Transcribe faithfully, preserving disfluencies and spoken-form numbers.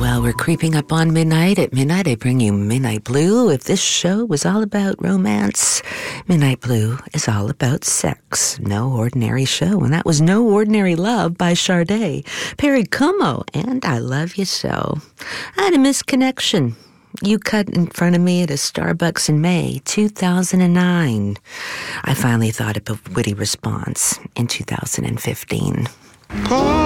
Well, we're creeping up on midnight. At midnight, I bring you Midnight Blue. If this show was all about romance, Midnight Blue is all about sex. No ordinary show. And that was No Ordinary Love by Sade, Perry Como, and I Love You So. I had a misconnection. You cut in front of me at a Starbucks in May two thousand nine. I finally thought of a witty response in two thousand fifteen.